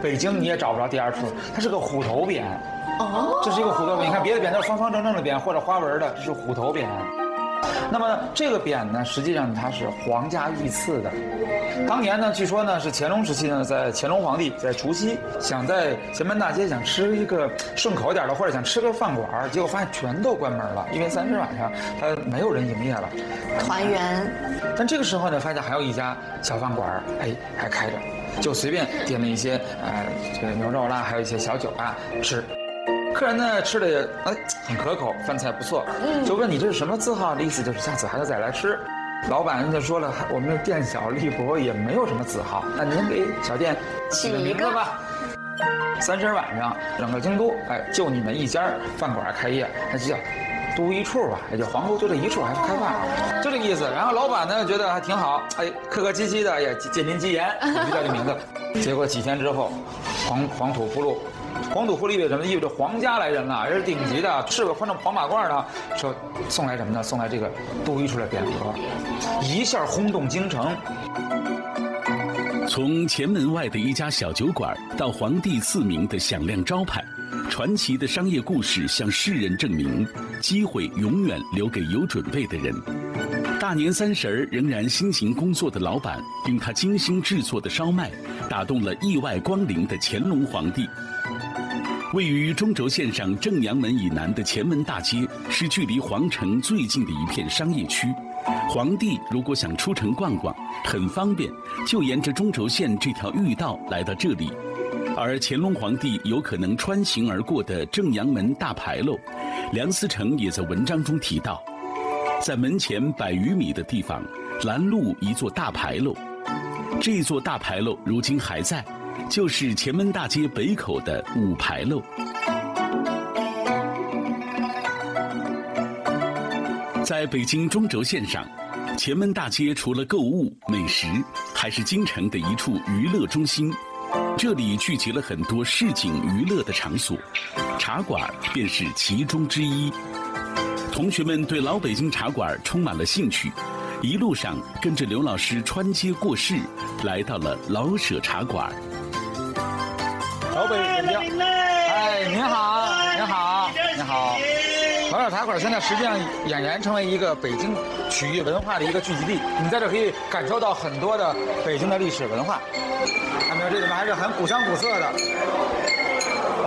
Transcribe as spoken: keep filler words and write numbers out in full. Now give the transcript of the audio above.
北京你也找不着第二处，它是个虎头匾。哦，这是一个虎头匾，你看别的匾都是方方正正的匾或者花纹的，这是虎头匾。那么这个匾呢，实际上它是皇家御赐的。当年呢，据说呢是乾隆时期呢，在乾隆皇帝在除夕想在前门大街想吃一个顺口一点的，或者想吃个饭馆，结果发现全都关门了，因为三十晚上它没有人营业了。 团圆。 但这个时候呢，发现还有一家小饭馆，哎，还开着，就随便点了一些呃这个牛肉啦，还有一些小酒啊吃。客人呢吃的也哎很可口，饭菜不错，就问你这是什么字号？意思就是下次还要再来吃。老板就说了，我们店小力薄，也没有什么字号，那您给小店起个名字吧。三十晚上，整个京都，哎，就你们一家饭馆开业，那就叫都一处吧，也就皇都就这一处还是开饭，就这个意思。然后老板呢觉得还挺好，哎，客客气气的，也借您吉言，就叫这名字。结果几天之后，黄黄土铺路。黄土铺路意味着什么？意味着皇家来人了，人是顶级的，是个穿着黄马褂的，说送来什么呢？送来这个都一处的匾额，一下轰动京城。 从前门外的一家小酒馆到皇帝赐名的响亮招牌，传奇的商业故事向世人证明，机会永远留给有准备的人。大年三十儿仍然辛勤工作的老板，用他精心制作的烧麦，打动了意外光临的乾隆皇帝。位于中轴线上正阳门以南的前门大街，是距离皇城最近的一片商业区。皇帝如果想出城逛逛，很方便，就沿着中轴线这条御道来到这里。而乾隆皇帝有可能穿行而过的正阳门大牌楼，梁思成也在文章中提到，在门前百余米的地方拦路一座大牌楼，这座大牌楼如今还在，就是前门大街北口的五牌楼。在北京中轴线上，前门大街除了购物、美食，还是京城的一处娱乐中心。这里聚集了很多市井娱乐的场所，茶馆便是其中之一。同学们对老北京茶馆充满了兴趣，一路上跟着刘老师穿街过市，来到了老舍茶馆。 老北京，哎，您好，您好，您好。老舍茶馆现在实际上俨然成为一个北京曲艺文化的一个聚集地，你在这可以感受到很多的北京的历史文化。看没有，这里面还是很古香古色的。